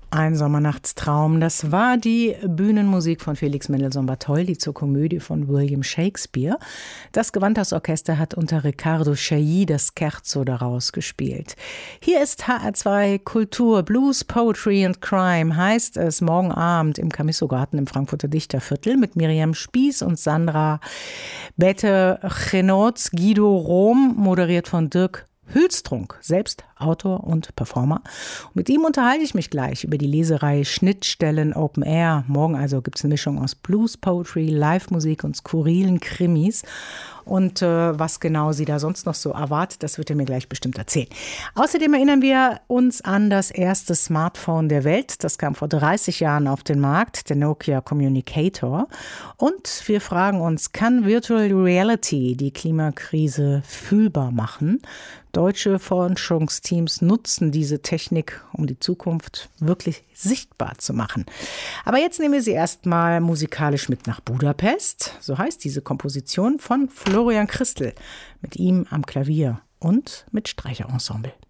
Ein Sommernachtstraum, das war die Bühnenmusik von Felix Mendelssohn Bartholdy zur Komödie von William Shakespeare. Das Gewandhausorchester hat unter Riccardo Chailly das Scherzo daraus gespielt. Hier ist HR2 Kultur, Blues, Poetry and Crime, heißt es morgen Abend im Camisso-Garten im Frankfurter Dichterviertel mit Miriam Spieß und Sandra Bette-Chenotz, Guido Rom, moderiert von Dirk Hülstrunk, selbst Autor und Performer. Und mit ihm unterhalte ich mich gleich über die Leserei Schnittstellen Open Air. Morgen also gibt es eine Mischung aus Blues, Poetry, Live-Musik und skurrilen Krimis. Und was genau sie da sonst noch so erwartet, das wird er mir gleich bestimmt erzählen. Außerdem erinnern wir uns an das erste Smartphone der Welt. Das kam vor 30 Jahren auf den Markt, der Nokia Communicator. Und wir fragen uns, kann Virtual Reality die Klimakrise fühlbar machen? Deutsche Forschungsteams nutzen diese Technik, um die Zukunft wirklich sichtbar zu machen. Aber jetzt nehmen wir sie erstmal musikalisch mit nach Budapest. So heißt diese Komposition von Florian Christel. Mit ihm am Klavier und mit Streicherensemble.